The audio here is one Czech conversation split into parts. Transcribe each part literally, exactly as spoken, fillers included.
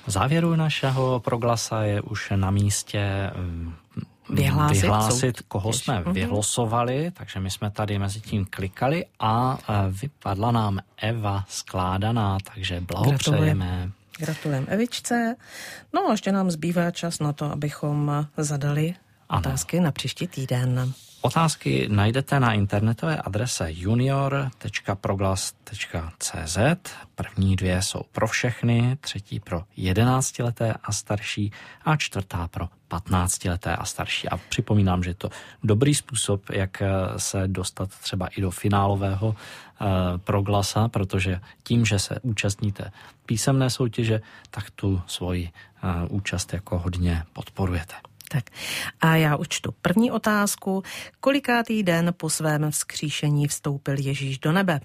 V závěru našeho proglasa je už na místě vyhlásit, vyhlásit koho jsme vyhlosovali, takže my jsme tady mezi tím klikali a vypadla nám Eva Skládaná, takže blahopřejeme. Gratulujeme Evičce. No a ještě nám zbývá čas na to, abychom zadali otázky ano. na příští týden. Otázky najdete na internetové adrese junior tečka proglas tečka cé zet. První dvě jsou pro všechny, třetí pro jedenáctileté a starší a čtvrtá pro patnáctileté a starší. A připomínám, že je to dobrý způsob, jak se dostat třeba i do finálového uh, proglasa, protože tím, že se účastníte písemné soutěže, tak tu svoji uh, účast jako hodně podporujete. Tak a já učtu první otázku. Kolikátý den po svém vzkříšení vstoupil Ježíš do nebe?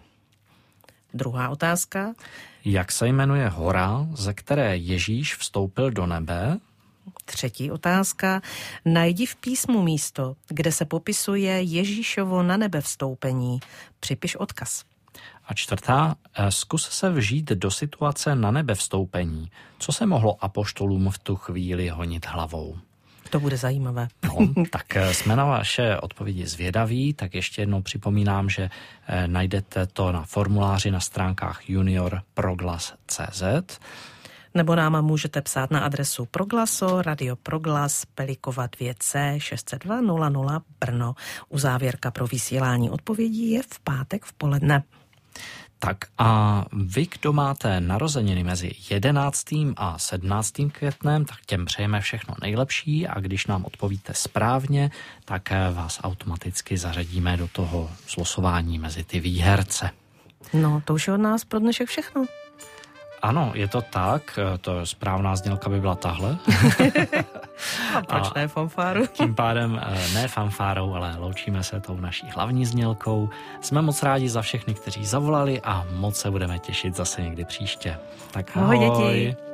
Druhá otázka. Jak se jmenuje hora, ze které Ježíš vstoupil do nebe? Třetí otázka. Najdi v písmu místo, kde se popisuje Ježíšovo na nebe vstoupení. Připiš odkaz. A čtvrtá, zkus se vžít do situace na nebe vstoupení. Co se mohlo apoštolům v tu chvíli honit hlavou? To bude zajímavé. No, tak jsme na vaše odpovědi zvědaví, tak ještě jednou připomínám, že najdete to na formuláři na stránkách junior proglas tečka cé zet. Nebo nám můžete psát na adresu Proglaso, Radio Proglas, Pelikova dva C, šest set dva nula nula Brno. Uzávěrka pro vysílání odpovědí je v pátek v poledne. Tak a vy, kdo máte narozeniny mezi jedenáctým a sedmnáctým květnem, tak těm přejeme všechno nejlepší a když nám odpovíte správně, tak vás automaticky zařadíme do toho slosování mezi ty výherce. No, to už je od nás pro dnešek všechno. Ano, je to tak, to správná znělka by byla tahle. A proč ne fanfáru? Tím pádem ne fanfárou, ale loučíme se tou naší hlavní znělkou. Jsme moc rádi za všechny, kteří zavolali a moc se budeme těšit zase někdy příště. Tak ahoj, ahoj děti.